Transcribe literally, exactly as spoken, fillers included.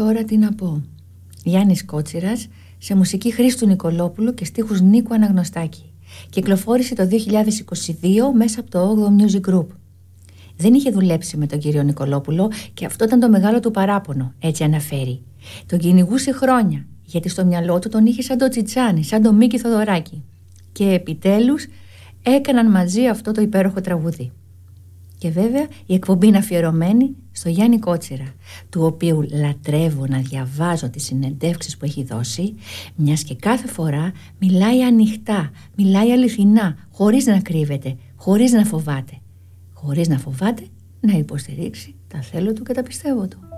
Τώρα τι να πω. Γιάννης Κότσιρας, σε μουσική Χρήστου Νικολόπουλου και στίχους Νίκου Αναγνωστάκη. Κυκλοφόρησε το δύο χιλιάδες είκοσι δύο μέσα από το όγδοο Music Group. Δεν είχε δουλέψει με τον κύριο Νικολόπουλο και αυτό ήταν το μεγάλο του παράπονο, έτσι αναφέρει. Τον κυνηγούσε χρόνια, γιατί στο μυαλό του τον είχε σαν το Τσιτσάνι, σαν το Μίκη Θοδωράκη. Και επιτέλους έκαναν μαζί αυτό το υπέροχο τραγούδι. Και βέβαια η εκπομπή είναι αφιερωμένη στο Γιάννη Κότσιρα, του οποίου λατρεύω να διαβάζω τις συνεντεύξεις που έχει δώσει, μιας και κάθε φορά μιλάει ανοιχτά, μιλάει αληθινά, χωρίς να κρύβεται, χωρίς να φοβάται. Χωρίς να φοβάται να υποστηρίξει τα θέλω του και τα πιστεύω του.